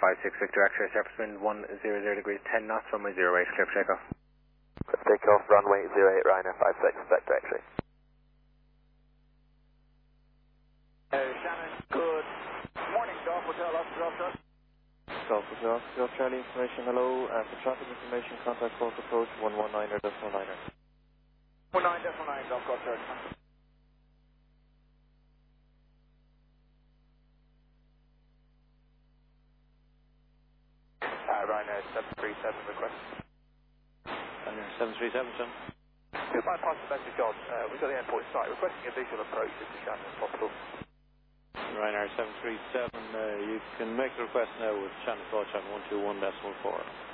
56 Victor X-ray, surface wind 100 degrees 10 knots, runway 08, clear for takeoff. Take off, runway 08, Ryanair 56, Vector X-ray. Shannon, good morning, Golf Hotel, Oscar Golf Charlie. Golf Hotel, Golf Charlie information, hello, for traffic information, contact course approach 119er.9er. 19.9, Golf Golf Charlie. Ryanair 737 request. Ryanair 737, John. Goodbye, pass the message on. We've got the airport in sight. Requesting a visual approach to Shannon if possible. Ryanair 737, you can make the request now with Shannon Call 121.4.